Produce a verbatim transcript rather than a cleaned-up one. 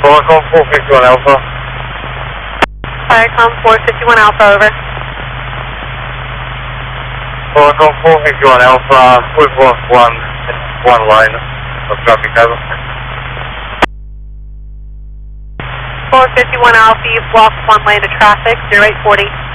Viacom four fifty-one Alpha. Viacom four fifty-one Alpha, over. Viacom four fifty-one Alpha, we've lost one, one lane of traffic over. four fifty-one Alpha, you've lost one lane of traffic, zero eight forty.